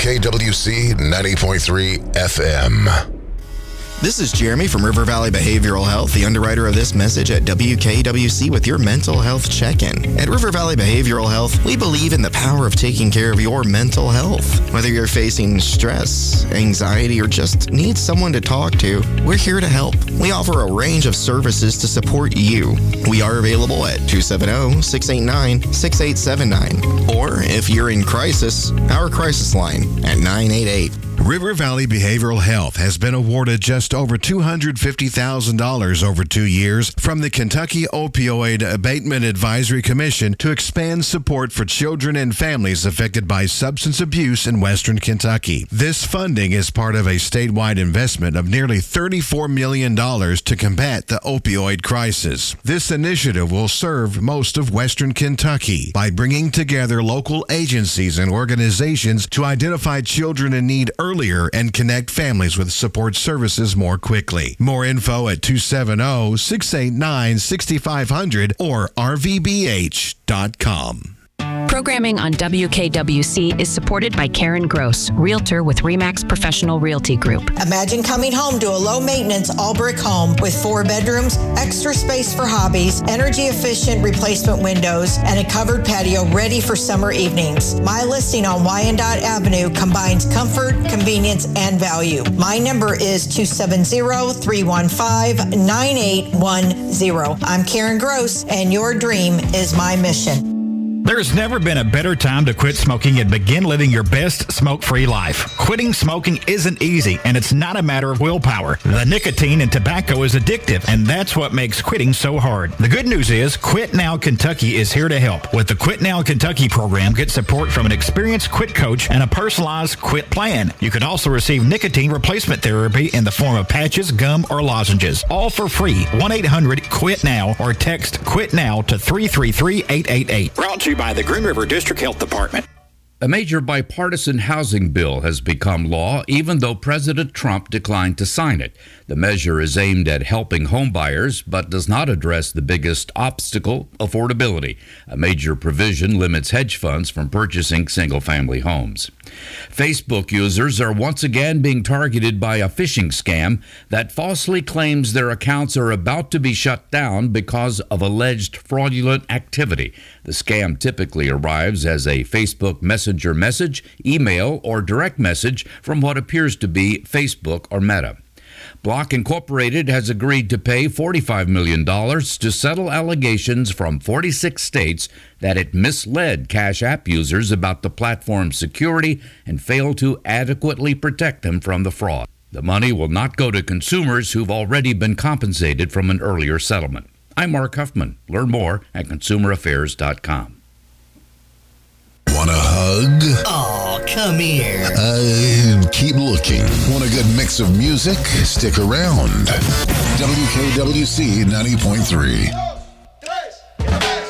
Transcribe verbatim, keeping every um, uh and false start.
K W C ninety point three F M. This is Jeremy from River Valley Behavioral Health, the underwriter of this message at W K W C with your mental health check-in. At River Valley Behavioral Health, we believe in the power of taking care of your mental health. Whether you're facing stress, anxiety, or just need someone to talk to, we're here to help. We offer a range of services to support you. We are available at two seven zero, six eight nine, six eight seven nine. Or if you're in crisis, our crisis line at nine eight eight. River Valley Behavioral Health has been awarded just over two hundred fifty thousand dollars over two years from the Kentucky Opioid Abatement Advisory Commission to expand support for children and families affected by substance abuse in Western Kentucky. This funding is part of a statewide investment of nearly thirty-four million dollars to combat the opioid crisis. This initiative will serve most of Western Kentucky by bringing together local agencies and organizations to identify children in need earlier and connect families with support services more quickly. More info at two seven zero, six eight nine, six five zero zero or r v b h dot com. Programming on W K W C is supported by Karen Gross, Realtor with RE/MAX Professional Realty Group. Imagine coming home to a low-maintenance all-brick home with four bedrooms, extra space for hobbies, energy-efficient replacement windows, and a covered patio ready for summer evenings. My listing on Wyandotte Avenue combines comfort, convenience, and value. My number is two seven zero, three one five, nine eight one zero. I'm Karen Gross, and your dream is my mission. There's never been a better time to quit smoking and begin living your best smoke-free life. Quitting smoking isn't easy, and it's not a matter of willpower. The nicotine in tobacco is addictive, and that's what makes quitting so hard. The good news is Quit Now Kentucky is here to help. With the Quit Now Kentucky program, get support from an experienced quit coach and a personalized quit plan. You can also receive nicotine replacement therapy in the form of patches, gum, or lozenges, all for free. one eight hundred quit now or text QUIT NOW to three three three, eight eight eight. Brought to you by the Green River District Health Department. A major bipartisan housing bill has become law, even though President Trump declined to sign it. The measure is aimed at helping homebuyers, but does not address the biggest obstacle, affordability. A major provision limits hedge funds from purchasing single-family homes. Facebook users are once again being targeted by a phishing scam that falsely claims their accounts are about to be shut down because of alleged fraudulent activity. The scam typically arrives as a Facebook Messenger message, email, or direct message from what appears to be Facebook or Meta. Block Incorporated has agreed to pay forty-five million dollars to settle allegations from forty-six states that it misled Cash App users about the platform's security and failed to adequately protect them from the fraud. The money will not go to consumers who've already been compensated from an earlier settlement. I'm Mark Huffman. Learn more at consumer affairs dot com. Want a hug? Oh, come here. Uh, keep looking. Want a good mix of music? Stick around. W K W C ninety point three.